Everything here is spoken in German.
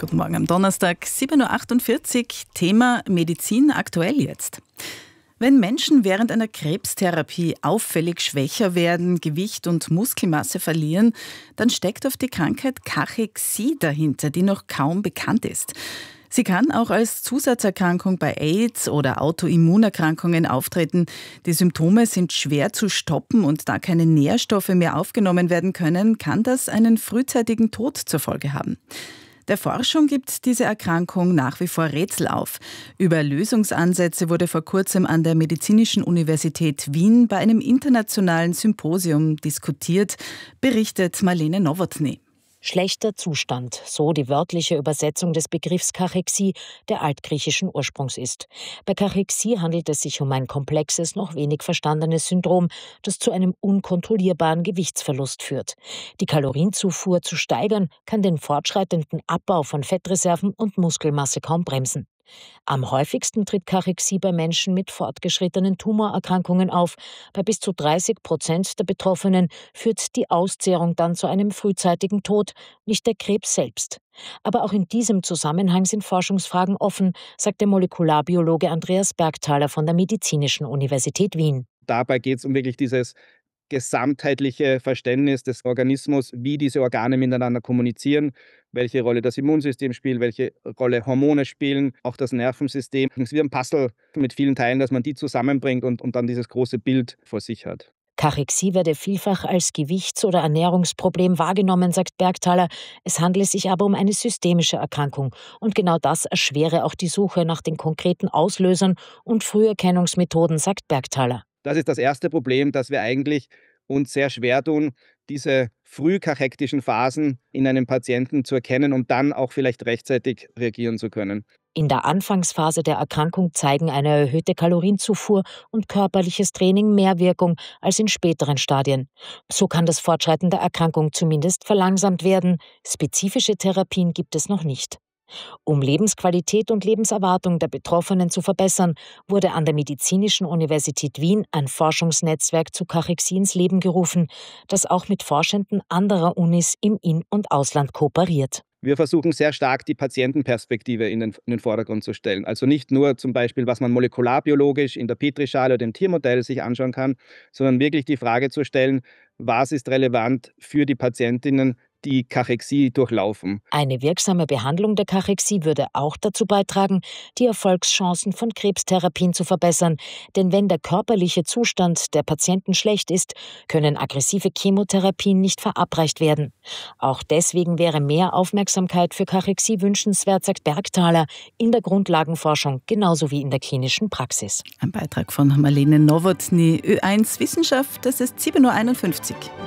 Guten Morgen am Donnerstag, 7.48 Uhr. Thema Medizin aktuell jetzt. Wenn Menschen während einer Krebstherapie auffällig schwächer werden, Gewicht und Muskelmasse verlieren, dann steckt oft die Krankheit Kachexie dahinter, die noch kaum bekannt ist. Sie kann auch als Zusatzerkrankung bei AIDS oder Autoimmunerkrankungen auftreten. Die Symptome sind schwer zu stoppen und da keine Nährstoffe mehr aufgenommen werden können, kann das einen frühzeitigen Tod zur Folge haben. Der Forschung gibt diese Erkrankung nach wie vor Rätsel auf. Über Lösungsansätze wurde vor kurzem an der Medizinischen Universität Wien bei einem internationalen Symposium diskutiert, berichtet Marlene Nowotny. Schlechter Zustand, so die wörtliche Übersetzung des Begriffs Kachexie, der altgriechischen Ursprungs ist. Bei Kachexie handelt es sich um ein komplexes, noch wenig verstandenes Syndrom, das zu einem unkontrollierbaren Gewichtsverlust führt. Die Kalorienzufuhr zu steigern, kann den fortschreitenden Abbau von Fettreserven und Muskelmasse kaum bremsen. Am häufigsten tritt Kachexie bei Menschen mit fortgeschrittenen Tumorerkrankungen auf. Bei bis zu 30% der Betroffenen führt die Auszehrung dann zu einem frühzeitigen Tod, nicht der Krebs selbst. Aber auch in diesem Zusammenhang sind Forschungsfragen offen, sagt der Molekularbiologe Andreas Bergthaler von der Medizinischen Universität Wien. Dabei geht es um wirklich dieses gesamtheitliche Verständnis des Organismus, wie diese Organe miteinander kommunizieren, welche Rolle das Immunsystem spielt, welche Rolle Hormone spielen, auch das Nervensystem. Es ist wie ein Puzzle mit vielen Teilen, dass man die zusammenbringt und dann dieses große Bild vor sich hat. Kachexie werde vielfach als Gewichts- oder Ernährungsproblem wahrgenommen, sagt Bergthaler. Es handele sich aber um eine systemische Erkrankung. Und genau das erschwere auch die Suche nach den konkreten Auslösern und Früherkennungsmethoden, sagt Bergthaler. Das ist das erste Problem, dass wir eigentlich uns sehr schwer tun, diese frühkachektischen Phasen in einem Patienten zu erkennen und dann auch vielleicht rechtzeitig reagieren zu können. In der Anfangsphase der Erkrankung zeigen eine erhöhte Kalorienzufuhr und körperliches Training mehr Wirkung als in späteren Stadien. So kann das Fortschreiten der Erkrankung zumindest verlangsamt werden. Spezifische Therapien gibt es noch nicht. Um Lebensqualität und Lebenserwartung der Betroffenen zu verbessern, wurde an der Medizinischen Universität Wien ein Forschungsnetzwerk zu Kachexie ins Leben gerufen, das auch mit Forschenden anderer Unis im In- und Ausland kooperiert. Wir versuchen sehr stark, die Patientenperspektive in den Vordergrund zu stellen. Also nicht nur zum Beispiel, was man molekularbiologisch in der Petrischale oder im Tiermodell sich anschauen kann, sondern wirklich die Frage zu stellen, was ist relevant für die Patientinnen, die Kachexie durchlaufen. Eine wirksame Behandlung der Kachexie würde auch dazu beitragen, die Erfolgschancen von Krebstherapien zu verbessern. Denn wenn der körperliche Zustand der Patienten schlecht ist, können aggressive Chemotherapien nicht verabreicht werden. Auch deswegen wäre mehr Aufmerksamkeit für Kachexie wünschenswert, sagt Bergthaler, in der Grundlagenforschung genauso wie in der klinischen Praxis. Ein Beitrag von Marlene Nowotny, Ö1 Wissenschaft, das ist 7.51 Uhr.